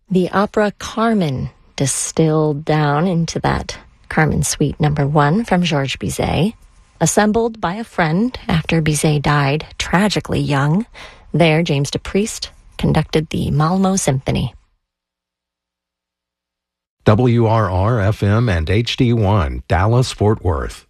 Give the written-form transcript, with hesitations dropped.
The opera Carmen, distilled down into that Carmen Suite No. 1 from Georges Bizet, assembled by a friend after Bizet died tragically young. There, James DePriest conducted the Malmo Symphony. WRR-FM and HD1, Dallas, Fort Worth.